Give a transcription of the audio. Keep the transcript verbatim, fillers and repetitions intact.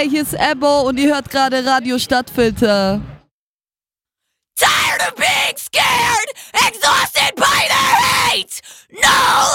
Hey, hier ist Ebo und ihr hört gerade Radio Stadtfilter. Tired of being scared, exhausted by the hate, no